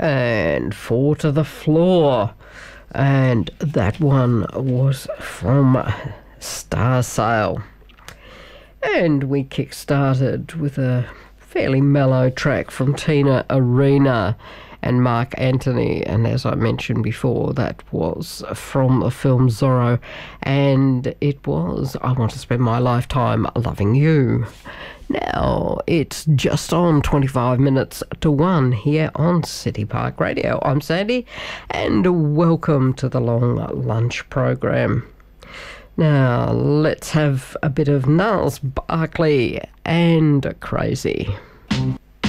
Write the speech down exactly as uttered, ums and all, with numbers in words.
and Four to the Floor. And that one was from Star Sail. And we kick-started with a fairly mellow track from Tina Arena and Mark Anthony, and as I mentioned before, that was from the film Zorro, and it was I Want to Spend My Lifetime Loving You. Now, it's just on twenty-five minutes to one here on City Park Radio. I'm Sandy, and welcome to the Long Lunch program. Now, let's have a bit of Gnarls Barkley and Crazy.